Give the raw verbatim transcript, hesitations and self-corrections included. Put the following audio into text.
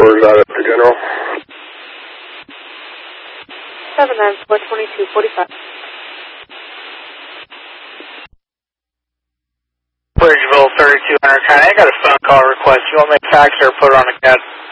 Where's that at the general? seven nine four, twenty-two forty-five. Bridgeville thirty-two hundred, I got a phone call request. You want to make fax or put it on a cat?